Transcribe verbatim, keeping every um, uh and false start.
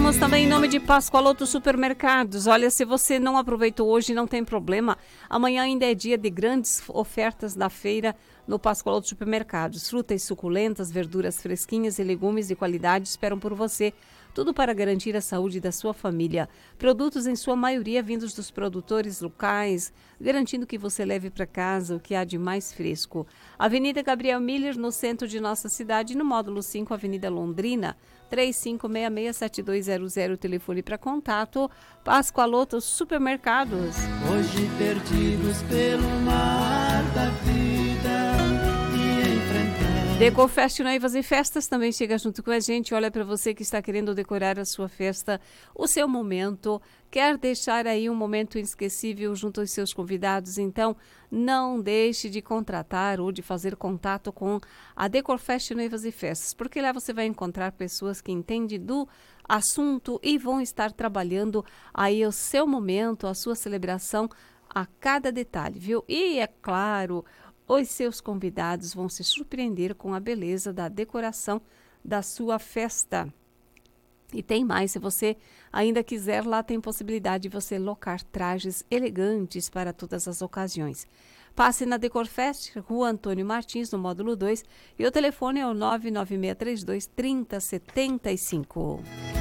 Falamos também em nome de Pascoaloto Supermercados. Olha, se você não aproveitou hoje, não tem problema. Amanhã ainda é dia de grandes ofertas da feira no Pascoaloto Supermercados. Frutas suculentas, verduras fresquinhas e legumes de qualidade esperam por você. Tudo para garantir a saúde da sua família. Produtos em sua maioria vindos dos produtores locais, garantindo que você leve para casa o que há de mais fresco. Avenida Gabriel Miller, no centro de nossa cidade, no módulo cinco, Avenida Londrina, três cinco seis seis, sete dois zero zero, telefone para contato. Pascoaloto Supermercados. Hoje perdidos pelo mar da vida e enfrentando. Decorfest Noivas e Festas também chega junto com a gente. Olha, para você que está querendo decorar a sua festa, o seu momento, quer deixar aí um momento inesquecível junto aos seus convidados, então não deixe de contratar ou de fazer contato com a Decorfest Noivas e Festas, porque lá você vai encontrar pessoas que entendem do assunto e vão estar trabalhando aí o seu momento, a sua celebração a cada detalhe, viu? E é claro, os seus convidados vão se surpreender com a beleza da decoração da sua festa. E tem mais, se você ainda quiser, lá tem possibilidade de você locar trajes elegantes para todas as ocasiões. Passe na Decorfest, Rua Antônio Martins, no módulo dois, e o telefone é o nove nove seis três dois, três zero sete cinco.